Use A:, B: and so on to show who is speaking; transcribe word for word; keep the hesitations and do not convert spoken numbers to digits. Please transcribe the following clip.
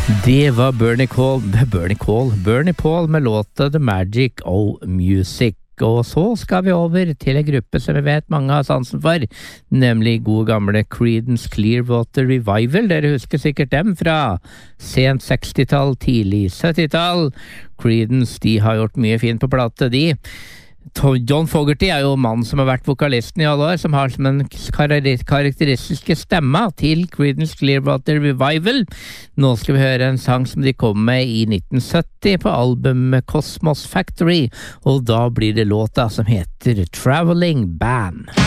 A: Det var Bernie Call, Bernie Call, Bernie Paul med låta The Magic of Music. Og så skal vi over til en gruppe som vi vet mange har sansen for, nemlig gode gamle Creedence Clearwater Revival. Dere husker sikkert dem fra sent sekstitall, tidlig syttitall. Creedence, de har gjort mye fint på plate, de. John Fogerty er jo mannen som har vært vokalisten i alle år, som har som en karakteristiske stemma til Creedence Clearwater Revival. Nå skal vi høre en sang som de kom med i nitten sytti på albumet Cosmos Factory, og da blir det låta som heter Traveling Band.